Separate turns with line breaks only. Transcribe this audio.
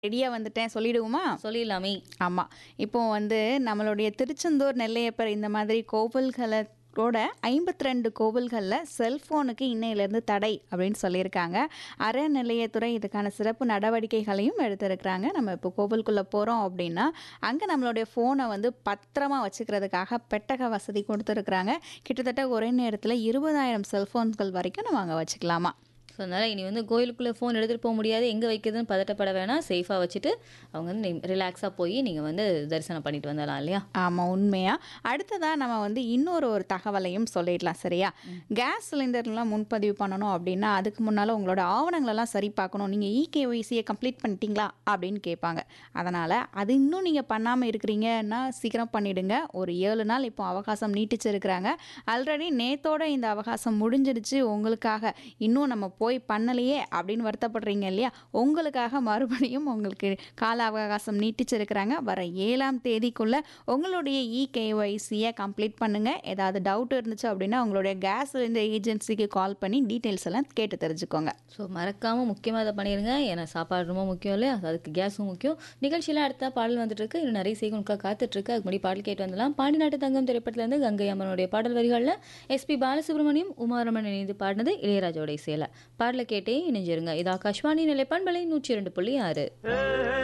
ரெடியா வந்துட்டேன் சொல்லிடுவோமா?
சொல்லிடலாமே.
ஆமா. இப்போ வந்து நம்மளுடைய திருச்செந்தூர், நெல்லையப்பர் இந்த மாதிரி கோவில்களோட 52 கோவில்கள்ல செல்ஃபோனுக்கு இன்னையிலேருந்து தடை அப்படின்னு சொல்லியிருக்காங்க. அறநிலையத்துறை இதுக்கான சிறப்பு நடவடிக்கைகளையும் எடுத்திருக்கிறாங்க. நம்ம இப்போ கோவிலுக்குள்ள போறோம் அப்படின்னா, அங்க நம்மளுடைய ஃபோன வந்து பத்திரமா வச்சுக்கிறதுக்காக பெட்டக வசதி குடுத்துருக்குறாங்க. கிட்டத்தட்ட ஒரே நேரத்துல 20,000 செல்ஃபோன்கள் வரைக்கும் நம்ம அங்க வச்சுக்கலாமா.
ஸோ அதனால் இனி வந்து கோயிலுக்குள்ளே ஃபோன் எடுத்துகிட்டு போக முடியாது, எங்கே வைக்கிறதுன்னு பதட்டப்பட வேணாம், சேஃபாக வச்சுட்டு அவங்க வந்து ரிலாக்ஸாக போய் நீங்கள் வந்து தரிசனம் பண்ணிட்டு வந்துடலாம் இல்லையா?
ஆமா, உண்மையா. அடுத்ததா நம்ம வந்து இன்னொரு தகவலையும் சொல்லிடலாம் சரியா? கேஸ் சிலிண்டர்லாம் முன்பதிவு பண்ணணும் அப்படின்னா, அதுக்கு முன்னால உங்களோட ஆவணங்களெல்லாம் சரி பார்க்கணும். நீங்க இகேஒய்சியை கம்ப்ளீட் பண்ணிட்டீங்களா? அப்படின்னு கேட்பாங்க. அதனால அது இன்னும் நீங்க பண்ணாம இருக்கிறீங்கன்னா சீக்கிரம் பண்ணிடுங்க. ஒரு 7 நாள் இப்போ அவகாசம் நீட்டிச்சிருக்கிறாங்க. ஆல்ரெடி நேத்தோட இந்த அவகாசம் முடிஞ்சிடுச்சு. உங்களுக்காக இன்னும் நம்ம போய் பண்ணலையே அப்படின்னு வருத்தப்படுறீங்க இல்லையா? உங்களுக்காக மறுபடியும் உங்களுக்கு கால அவகாசம் நீட்டிச்சிருக்கிறாங்க. வர 7ஆம் தேதிக்குள்ள உங்களுடைய இகேஒய்சியை கம்ப்ளீட் பண்ணுங்க. ஏதாவது டவுட் இருந்துச்சு அப்படின்னா உங்களுடைய கேஸ் சிலிண்டர் ஏஜென்சிக்கு கால் பண்ணி டீட்டெயில்ஸ் எல்லாம் கேட்டு தெரிஞ்சுக்கோங்க.
ஸோ மறக்காமல் முக்கியமாக அதை பண்ணிடுங்க. ஏன்னா சாப்பாடு ரொம்ப முக்கியம் இல்லையா? அதுக்கு கேஸும் முக்கியம். நிகழ்ச்சியில் அடுத்த பாடல் வந்துட்டு இருக்கு. இன்னும் நிறைய செய்திகளுக்காக காத்துட்ருக்கு. அதுக்கு முன்னாடி பாடல் கேட்டு வந்துடலாம். பாண்டி நாட்டு தங்கம் திரைப்படத்துலேருந்து கங்கை அம்மனுடைய பாடல் வரிகளில் எஸ்பி பாலசுப்ரமணியம், உமாரமன் இணைந்து பாடினது இளையராஜோடைய சேலை. பாடலை கேட்டே இணைஞ்சிருங்க. இது ஆகாஷ்வாணி நிலைப்பண்பலை 102.6.